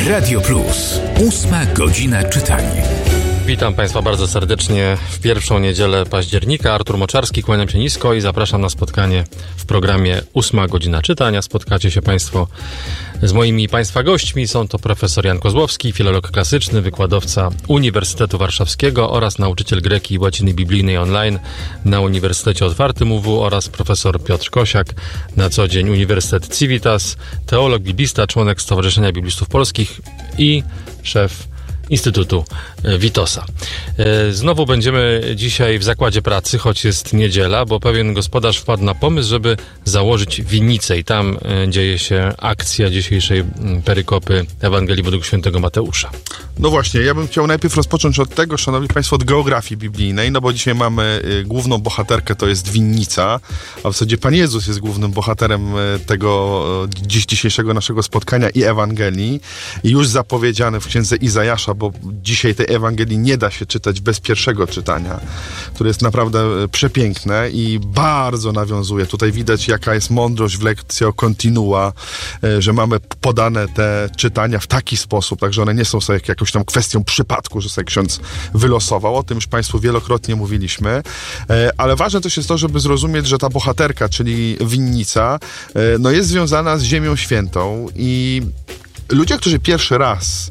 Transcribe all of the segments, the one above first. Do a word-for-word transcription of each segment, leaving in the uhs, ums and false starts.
Radio Plus. Ósma godzina czytania. Witam Państwa bardzo serdecznie w pierwszą niedzielę października. Artur Moczarski, kłaniam się nisko i zapraszam na spotkanie w programie Ósma godzina czytania. Spotkacie się Państwo z moimi Państwa gośćmi. Są to profesor Jan Kozłowski, filolog klasyczny, wykładowca Uniwersytetu Warszawskiego oraz nauczyciel greki i łaciny biblijnej online na Uniwersytecie Otwartym U W oraz profesor Piotr Kosiak, na co dzień Uniwersytet Civitas, teolog, biblista, członek Stowarzyszenia Biblistów Polskich i szef Instytutu Witosa. Znowu będziemy dzisiaj w zakładzie pracy, choć jest niedziela, bo pewien gospodarz wpadł na pomysł, żeby założyć winnicę i tam dzieje się akcja dzisiejszej perykopy Ewangelii według świętego Mateusza. No właśnie, ja bym chciał najpierw rozpocząć od tego, szanowni państwo, od geografii biblijnej, no bo dzisiaj mamy główną bohaterkę, to jest winnica, a w zasadzie Pan Jezus jest głównym bohaterem tego dziś dzisiejszego naszego spotkania i Ewangelii. I już zapowiedziany w księdze Izajasza, bo dzisiaj tej Ewangelii nie da się czytać bez pierwszego czytania, które jest naprawdę przepiękne i bardzo nawiązuje. Tutaj widać, jaka jest mądrość w lekcjo continua, że mamy podane te czytania w taki sposób, także one nie są sobie jakąś tam kwestią przypadku, że sobie ksiądz wylosował. O tym już Państwu wielokrotnie mówiliśmy. Ale ważne też jest to, żeby zrozumieć, że ta bohaterka, czyli winnica, no jest związana z Ziemią Świętą i ludzie, którzy pierwszy raz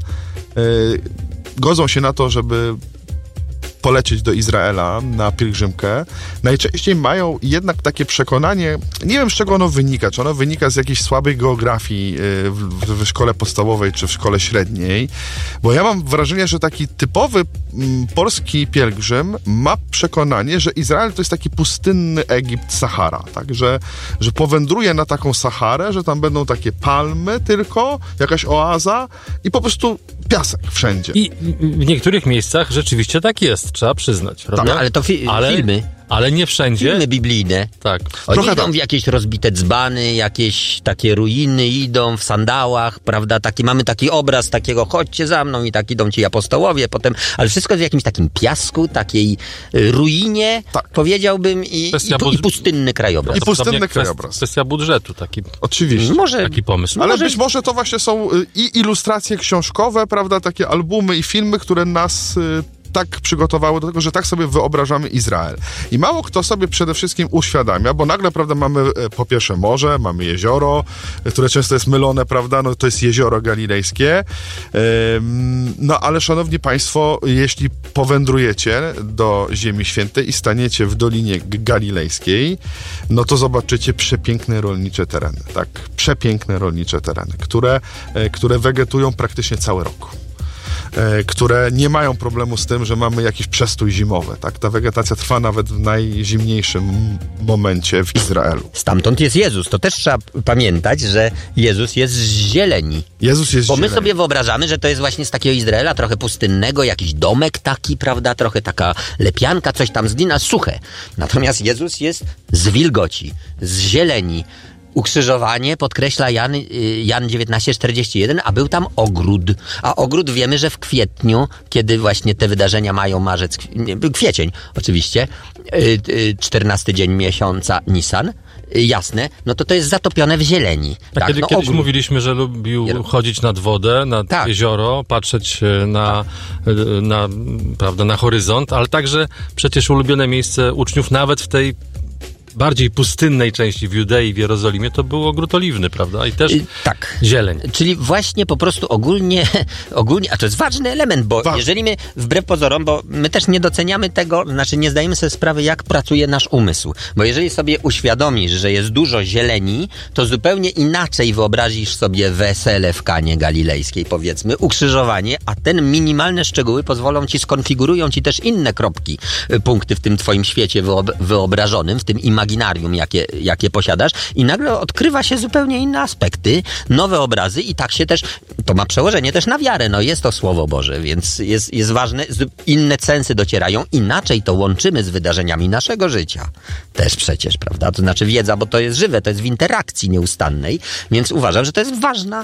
godzą się na to, żeby polecieć do Izraela na pielgrzymkę, najczęściej mają jednak takie przekonanie, nie wiem z czego ono wynika, czy ono wynika z jakiejś słabej geografii w, w szkole podstawowej, czy w szkole średniej, bo ja mam wrażenie, że taki typowy m, polski pielgrzym ma przekonanie, że Izrael to jest taki pustynny Egipt, Sahara, tak, że, że powędruje na taką Saharę, że tam będą takie palmy tylko, jakaś oaza i po prostu piasek wszędzie. I w niektórych miejscach rzeczywiście tak jest, trzeba przyznać, prawda? Tak, ale to fi- ale, filmy. Ale nie wszędzie. Filmy biblijne. Tak. Oni Trochę idą tak. w jakieś rozbite dzbany, jakieś takie ruiny, idą w sandałach, prawda? Taki, mamy taki obraz takiego, chodźcie za mną i tak idą ci apostołowie potem, ale wszystko w jakimś takim piasku, takiej y, ruinie, tak. powiedziałbym, i, i, pu- i pustynny krajobraz. I pustynny kwest- krajobraz. Kwestia budżetu, taki, Oczywiście. Może, taki pomysł. Ale może... być może to właśnie są i ilustracje książkowe, prawda, takie albumy i filmy, które nas tak przygotowały do tego, że tak sobie wyobrażamy Izrael. I mało kto sobie przede wszystkim uświadamia, bo nagle, prawda, mamy po pierwsze morze, mamy jezioro, które często jest mylone, prawda, no to jest jezioro galilejskie. No ale szanowni państwo, jeśli powędrujecie do Ziemi Świętej i staniecie w Dolinie Galilejskiej, no to zobaczycie przepiękne rolnicze tereny, tak, przepiękne rolnicze tereny, które, które wegetują praktycznie cały rok. Które nie mają problemu z tym, że mamy jakiś przestój zimowy. Tak? Ta wegetacja trwa nawet w najzimniejszym momencie w Izraelu. Stamtąd jest Jezus. To też trzeba pamiętać, że Jezus jest z zieleni. Jezus jest Bo my zieleni. sobie wyobrażamy, że to jest właśnie z takiego Izraela, trochę pustynnego, jakiś domek taki, prawda, trochę taka lepianka, coś tam z glina, suche. Natomiast Jezus jest z wilgoci, z zieleni. Ukrzyżowanie podkreśla Jan, Jan dziewiętnaście czterdzieści jeden, a był tam ogród. A ogród wiemy, że w kwietniu, kiedy właśnie te wydarzenia mają marzec, kwiecień oczywiście, czternasty dzień miesiąca Nisan, jasne, no to to jest zatopione w zieleni. A tak, kiedy, no, kiedyś ogród. mówiliśmy, że lubił chodzić nad wodę, nad tak. jezioro, patrzeć na, na, prawda, na horyzont, ale także przecież ulubione miejsce uczniów nawet w tej bardziej pustynnej części w Judei, w Jerozolimie, to był ogród oliwny, prawda? I też tak. zieleń. Czyli właśnie po prostu ogólnie, ogólnie, a to jest ważny element, bo Ważne. jeżeli my, wbrew pozorom, bo my też nie doceniamy tego, znaczy nie zdajemy sobie sprawy, jak pracuje nasz umysł. Bo jeżeli sobie uświadomisz, że jest dużo zieleni, to zupełnie inaczej wyobrazisz sobie wesele w Kanie Galilejskiej, powiedzmy, ukrzyżowanie, a ten minimalne szczegóły pozwolą ci, skonfigurują ci też inne kropki, punkty w tym twoim świecie wyob- wyobrażonym, w tym imaginarium, jakie, jakie posiadasz, i nagle odkrywa się zupełnie inne aspekty, nowe obrazy i tak się też, to ma przełożenie też na wiarę, no jest to Słowo Boże, więc jest, jest ważne, inne sensy docierają, inaczej to łączymy z wydarzeniami naszego życia. Też przecież, prawda? To znaczy wiedza, bo to jest żywe, to jest w interakcji nieustannej, więc uważam, że to jest ważna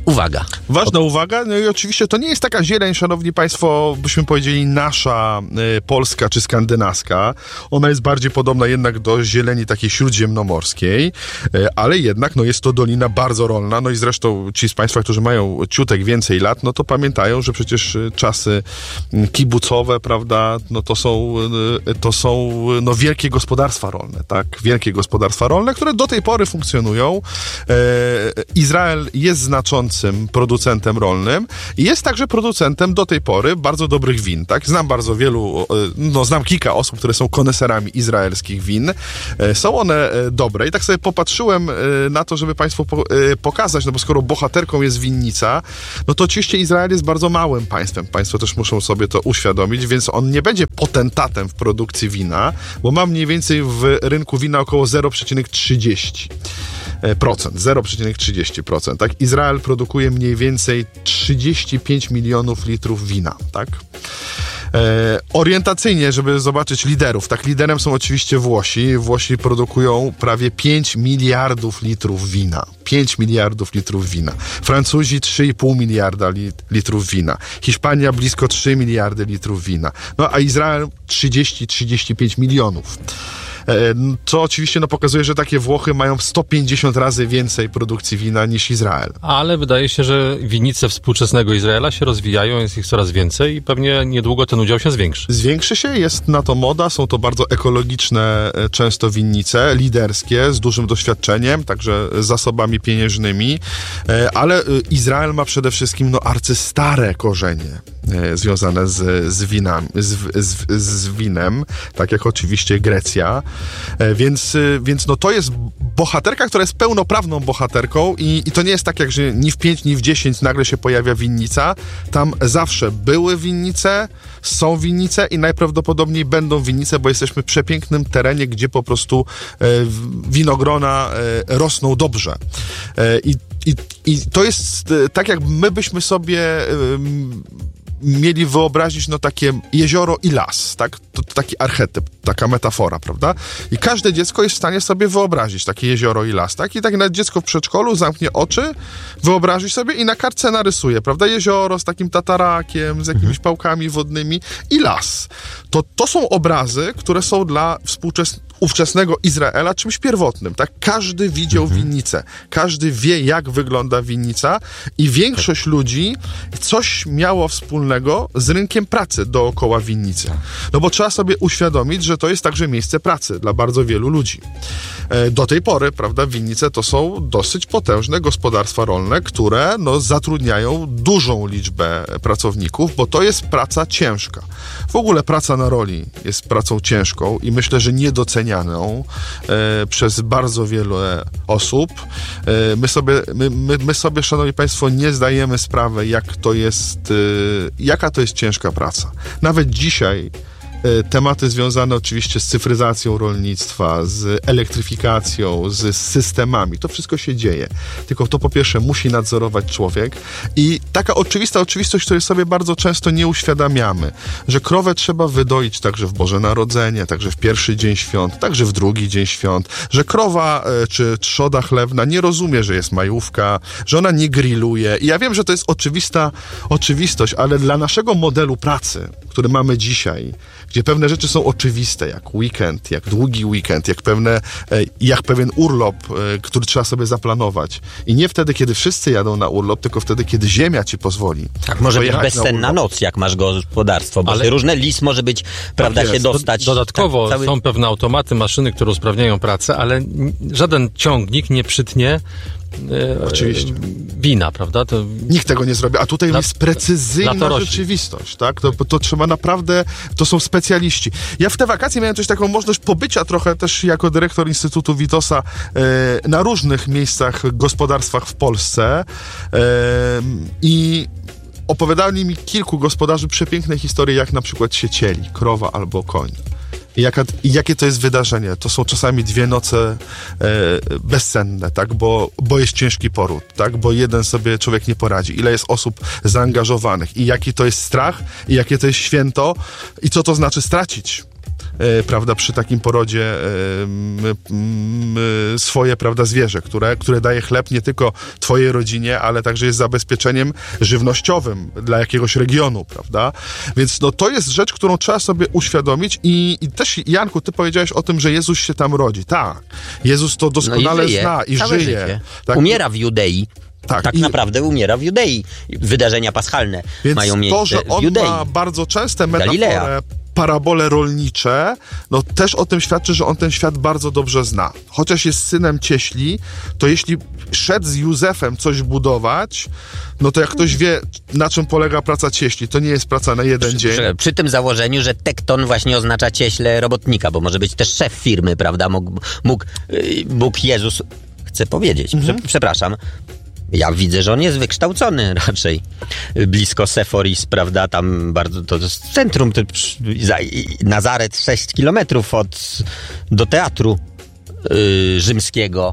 uwaga. Ważna uwaga, no i oczywiście to nie jest taka zieleń, szanowni państwo, byśmy powiedzieli nasza, y, polska czy skandynawska. Ona jest bardziej podobna jednak do zieleni takiej śródziemnomorskiej, y, ale jednak no jest to dolina bardzo rolna, no i zresztą ci z państwa, którzy mają ciutek więcej lat, no to pamiętają, że przecież y, czasy y, kibucowe, prawda, no to są, y, to są y, no wielkie gospodarstwa rolne, tak, wielkie gospodarstwa rolne, które do tej pory funkcjonują. Y, Izrael jest znaczący producentem rolnym i jest także producentem do tej pory bardzo dobrych win, tak? Znam bardzo wielu, no znam kilka osób, które są koneserami izraelskich win. Są one dobre i tak sobie popatrzyłem na to, żeby państwu pokazać, no bo skoro bohaterką jest winnica, no to oczywiście Izrael jest bardzo małym państwem. Państwo też muszą sobie to uświadomić, więc on nie będzie potentatem w produkcji wina, bo ma mniej więcej w rynku wina około zero przecinek trzydzieści procent. zero przecinek trzydzieści procent, tak? Izrael produkuje mniej więcej trzydzieści pięć milionów litrów wina, tak? E, orientacyjnie, żeby zobaczyć liderów, tak? Liderem są oczywiście Włosi. Włosi produkują prawie pięć miliardów litrów wina. pięć miliardów litrów wina. Francuzi trzy i pół miliarda lit- litrów wina. Hiszpania blisko trzy miliardy litrów wina. No a Izrael trzydzieści do trzydziestu pięciu milionów. Co oczywiście no, pokazuje, że takie Włochy mają sto pięćdziesiąt razy więcej produkcji wina niż Izrael. Ale wydaje się, że winnice współczesnego Izraela się rozwijają, jest ich coraz więcej i pewnie niedługo ten udział się zwiększy. Zwiększy się, jest na to moda, są to bardzo ekologiczne często winnice, liderskie, z dużym doświadczeniem, także zasobami pieniężnymi, ale Izrael ma przede wszystkim no, arcystare korzenie związane z, z, winami, z, z, z winem, tak jak oczywiście Grecja. Więc, więc no to jest bohaterka, która jest pełnoprawną bohaterką i, i to nie jest tak, jak że ni w pięć, ni w dziesięć nagle się pojawia winnica. Tam zawsze były winnice, są winnice i najprawdopodobniej będą winnice, bo jesteśmy w przepięknym terenie, gdzie po prostu e, winogrona e, rosną dobrze. E, i, i, I to jest e, tak, jak my byśmy sobie e, mieli wyobrazić no takie jezioro i las, tak? To, to taki archetyp, taka metafora, prawda? I każde dziecko jest w stanie sobie wyobrazić takie jezioro i las, tak? I tak nawet dziecko w przedszkolu zamknie oczy, wyobrazi sobie i na kartce narysuje, prawda? Jezioro z takim tatarakiem, z jakimiś pałkami wodnymi i las. To, to są obrazy, które są dla współczesnych ówczesnego Izraela czymś pierwotnym, tak? Każdy widział mhm. winnicę. Każdy wie, jak wygląda winnica i większość tak. ludzi coś miało wspólnego z rynkiem pracy dookoła winnicy. No bo trzeba sobie uświadomić, że to jest także miejsce pracy dla bardzo wielu ludzi. Do tej pory, prawda, winnice to są dosyć potężne gospodarstwa rolne, które no, zatrudniają dużą liczbę pracowników, bo to jest praca ciężka. W ogóle praca na roli jest pracą ciężką i myślę, że niedocenianą e, przez bardzo wiele osób. E, my, sobie, my, my, my sobie, szanowni państwo, nie zdajemy sprawy, jak to jest, e, jaka to jest ciężka praca. Nawet dzisiaj tematy związane oczywiście z cyfryzacją rolnictwa, z elektryfikacją, z systemami. To wszystko się dzieje. Tylko to po pierwsze musi nadzorować człowiek i taka oczywista oczywistość, której sobie bardzo często nie uświadamiamy, że krowę trzeba wydoić także w Boże Narodzenie, także w pierwszy dzień świąt, także w drugi dzień świąt, że krowa czy trzoda chlewna nie rozumie, że jest majówka, że ona nie grilluje. I ja wiem, że to jest oczywista oczywistość, ale dla naszego modelu pracy, który mamy dzisiaj, gdzie pewne rzeczy są oczywiste, jak weekend, jak długi weekend, jak, pewne, jak pewien urlop, który trzeba sobie zaplanować. I nie wtedy, kiedy wszyscy jadą na urlop, tylko wtedy, kiedy ziemia ci pozwoli. Tak, może być bezsenna noc, jak masz gospodarstwo, bo ale różne lis może być, prawda, tak się dostać. Dodatkowo tak, cały... są pewne automaty, maszyny, które usprawniają pracę, ale żaden ciągnik nie przytnie E, Oczywiście. wina, prawda? To... Nikt tego nie zrobi, a tutaj La... jest precyzyjna rzeczywistość, tak? To, to trzeba naprawdę, to są specjaliści. Ja w te wakacje miałem też taką możliwość pobycia trochę też jako dyrektor Instytutu Witosa e, na różnych miejscach, gospodarstwach w Polsce e, i opowiadali mi kilku gospodarzy przepiękne historie, jak na przykład się cieli, krowa albo koń. I, jaka, I jakie to jest wydarzenie? To są czasami dwie noce e, bezsenne, tak? Bo, bo jest ciężki poród, tak? Bo jeden sobie człowiek nie poradzi. Ile jest osób zaangażowanych i jaki to jest strach i jakie to jest święto i co to znaczy stracić. e, prawda, przy takim porodzie e, m, m, swoje, prawda, zwierzę, które, które daje chleb nie tylko twojej rodzinie, ale także jest zabezpieczeniem żywnościowym dla jakiegoś regionu, prawda? Więc no, to jest rzecz, którą trzeba sobie uświadomić i, i też, Janku, ty powiedziałeś o tym, że Jezus się tam rodzi. Tak, Jezus to doskonale no i żyje, zna i całe żyje. Życie. Tak? Umiera w Judei. Tak, tak i... naprawdę umiera w Judei. Wydarzenia paschalne Więc mają miejsce to, że on w Judei. ma bardzo częste metafory, Galilea. parabole rolnicze, no też o tym świadczy, że on ten świat bardzo dobrze zna. Chociaż jest synem cieśli, to jeśli szedł z Józefem coś budować, no to jak ktoś wie, na czym polega praca cieśli, to nie jest praca na jeden Przy, dzień. przy, przy tym założeniu, że tekton właśnie oznacza cieśle robotnika, bo może być też szef firmy, prawda? Mógł, mógł Bóg Jezus, chcę powiedzieć, mhm. Prze, przepraszam, ja widzę, że on jest wykształcony raczej. Blisko Seforis, prawda, tam bardzo, to jest centrum, to, Nazaret sześć kilometrów od, do teatru yy, rzymskiego.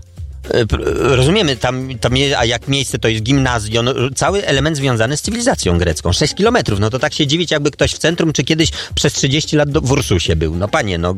Rozumiemy, tam, tam je, a jak miejsce to jest gimnazjum, no, cały element związany z cywilizacją grecką. sześć kilometrów, no to tak się dziwić, jakby ktoś w centrum, czy kiedyś przez trzydzieści lat do, w Ursusie był. No panie, no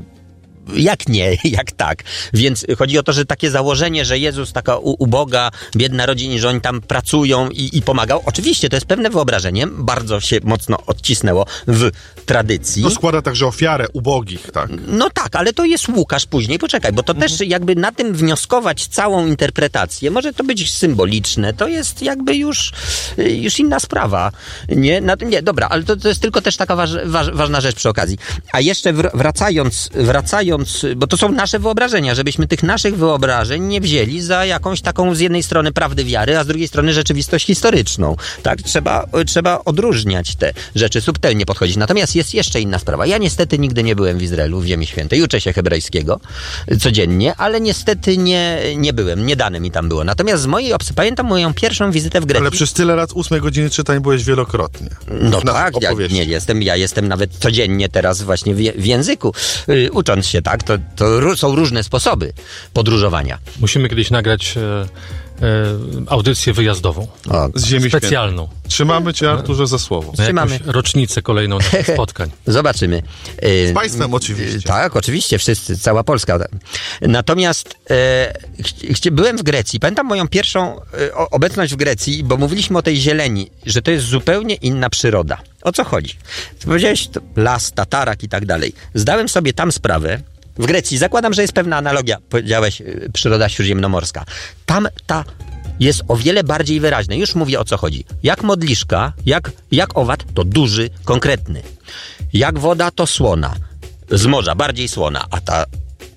jak nie, jak tak. Więc chodzi o to, że takie założenie, że Jezus taka u, uboga, biedna rodzina, że oni tam pracują i, i pomagał. Oczywiście to jest pewne wyobrażenie, bardzo się mocno odcisnęło w tradycji. To składa także ofiarę ubogich, tak? No tak, ale to jest Łukasz później, poczekaj, bo to mhm. też jakby na tym wnioskować całą interpretację, może to być symboliczne, to jest jakby już, już inna sprawa. Nie, na, nie dobra, ale to, to jest tylko też taka waż, waż, ważna rzecz przy okazji. A jeszcze wracając, wracając bo to są nasze wyobrażenia, żebyśmy tych naszych wyobrażeń nie wzięli za jakąś taką z jednej strony prawdy wiary, a z drugiej strony rzeczywistość historyczną. Tak, trzeba, trzeba odróżniać te rzeczy, subtelnie podchodzić. Natomiast jest jeszcze inna sprawa. Ja niestety nigdy nie byłem w Izraelu, w Ziemi Świętej. Uczę się hebrajskiego codziennie, ale niestety nie, nie byłem, nie dane mi tam było. Natomiast z mojej obcy, pamiętam moją pierwszą wizytę w Grecji. Ale przez tyle lat ósmej godziny czytań byłeś wielokrotnie. No tak, ja, nie, jestem, ja jestem nawet codziennie teraz właśnie w, w języku, yy, ucząc się, tak, to, to są różne sposoby podróżowania. Musimy kiedyś nagrać e, e, audycję wyjazdową. O, z Ziemi specjalną. Świętej. Trzymamy cię, Arturze, za słowo. Na Trzymamy. Rocznicę kolejną naszych spotkań. Zobaczymy. Z państwem oczywiście. Tak, oczywiście, wszyscy, cała Polska. Natomiast e, ch- byłem w Grecji. Pamiętam moją pierwszą e, obecność w Grecji, bo mówiliśmy o tej zieleni, że to jest zupełnie inna przyroda. O co chodzi? Ty powiedziałeś, to las, tatarak i tak dalej. Zdałem sobie tam sprawę, w Grecji, zakładam, że jest pewna analogia, powiedziałeś, przyroda śródziemnomorska. Tam ta jest o wiele bardziej wyraźna. Już mówię, o co chodzi. Jak modliszka, jak, jak owad, to duży, konkretny. Jak woda, to słona. Z morza bardziej słona, a ta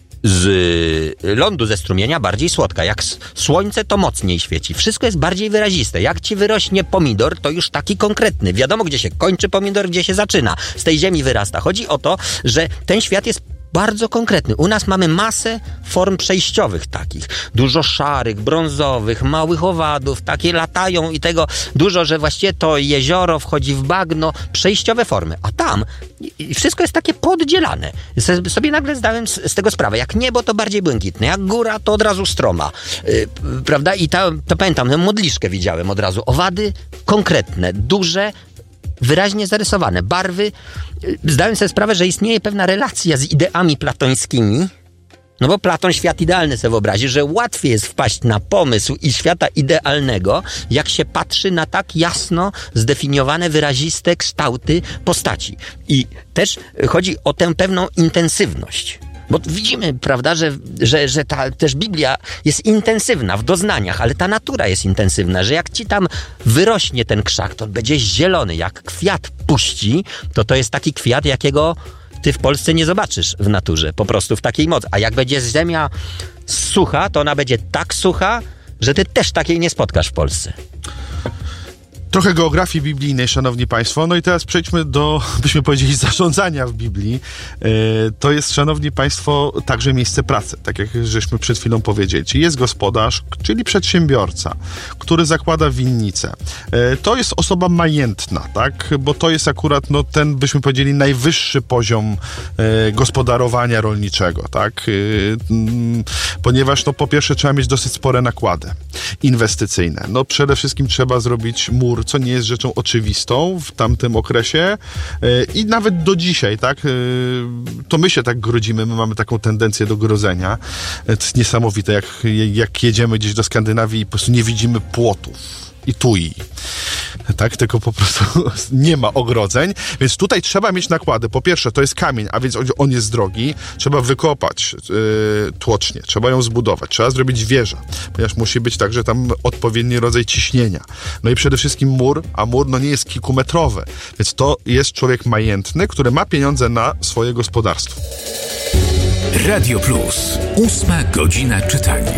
z lądu, ze strumienia bardziej słodka. Jak słońce, to mocniej świeci. Wszystko jest bardziej wyraziste. Jak ci wyrośnie pomidor, to już taki konkretny. Wiadomo, gdzie się kończy pomidor, gdzie się zaczyna. Z tej ziemi wyrasta. Chodzi o to, że ten świat jest bardzo konkretny. U nas mamy masę form przejściowych takich. Dużo szarych, brązowych, małych owadów, takie latają i tego dużo, że właściwie to jezioro wchodzi w bagno. Przejściowe formy. A tam wszystko jest takie poddzielane. Sobie nagle zdałem z, z tego sprawę. Jak niebo, to bardziej błękitne. Jak góra, to od razu stroma. Yy, prawda? I ta, to pamiętam, modliszkę widziałem od razu. Owady konkretne, duże, wyraźnie zarysowane. Barwy. Zdałem sobie sprawę, że istnieje pewna relacja z ideami platońskimi. No bo Platon świat idealny sobie wyobrazi, że łatwiej jest wpaść na pomysł i świata idealnego, jak się patrzy na tak jasno zdefiniowane, wyraziste kształty postaci. I też chodzi o tę pewną intensywność. Bo widzimy, prawda, że, że, że ta też Biblia jest intensywna w doznaniach, ale ta natura jest intensywna, że jak ci tam wyrośnie ten krzak, to on będzie zielony. Jak kwiat puści, to to jest taki kwiat, jakiego ty w Polsce nie zobaczysz w naturze, po prostu w takiej mocy. A jak będzie ziemia sucha, to ona będzie tak sucha, że ty też takiej nie spotkasz w Polsce. Trochę geografii biblijnej, szanowni państwo. No i teraz przejdźmy do, byśmy powiedzieli, zarządzania w Biblii. Yy, to jest, szanowni państwo, także miejsce pracy, tak jak żeśmy przed chwilą powiedzieli. Czyli jest gospodarz, czyli przedsiębiorca, który zakłada winnicę. Yy, to jest osoba majętna, tak? Bo to jest akurat, no, ten, byśmy powiedzieli, najwyższy poziom yy, gospodarowania rolniczego, tak? Yy, yy, ponieważ, no, po pierwsze trzeba mieć dosyć spore nakłady inwestycyjne. No, przede wszystkim trzeba zrobić mur mur, co nie jest rzeczą oczywistą w tamtym okresie i nawet do dzisiaj, tak, to my się tak grodzimy, my mamy taką tendencję do grodzenia. To jest niesamowite, jak, jak jedziemy gdzieś do Skandynawii i po prostu nie widzimy płotów i tui. Tak, tylko po prostu nie ma ogrodzeń, więc tutaj trzeba mieć nakłady. Po pierwsze, to jest kamień, a więc on jest drogi. Trzeba wykopać yy, tłocznię, trzeba ją zbudować, trzeba zrobić wieżę, ponieważ musi być także tam odpowiedni rodzaj ciśnienia. No i przede wszystkim mur, a mur no nie jest kilkumetrowy, więc to jest człowiek majętny, który ma pieniądze na swoje gospodarstwo. Radio Plus. Ósma godzina czytania.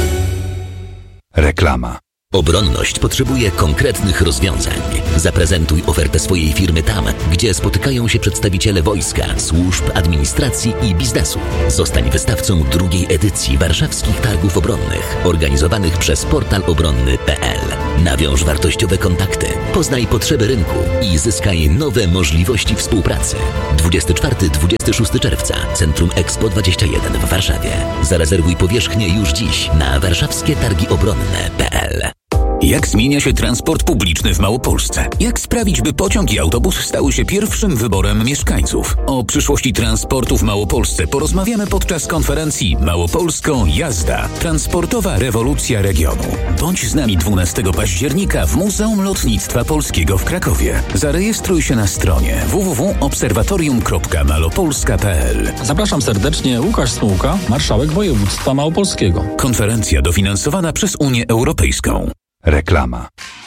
Reklama. Obronność potrzebuje konkretnych rozwiązań. Zaprezentuj ofertę swojej firmy tam, gdzie spotykają się przedstawiciele wojska, służb, administracji i biznesu. Zostań wystawcą drugiej edycji Warszawskich Targów Obronnych, organizowanych przez portal obronny kropka p l. Nawiąż wartościowe kontakty, poznaj potrzeby rynku i zyskaj nowe możliwości współpracy. dwudziestego czwartego do dwudziestego szóstego czerwca, Centrum Expo dwadzieścia jeden w Warszawie. Zarezerwuj powierzchnię już dziś na warszawskie targi obronne kropka p l. Jak zmienia się transport publiczny w Małopolsce? Jak sprawić, by pociąg i autobus stały się pierwszym wyborem mieszkańców? O przyszłości transportu w Małopolsce porozmawiamy podczas konferencji Małopolską Jazda. Transportowa rewolucja regionu. Bądź z nami dwunastego października w Muzeum Lotnictwa Polskiego w Krakowie. Zarejestruj się na stronie w w w kropka obserwatorium kropka malopolska kropka p l. Zapraszam serdecznie, Łukasz Smułka, marszałek województwa małopolskiego. Konferencja dofinansowana przez Unię Europejską. Reklama.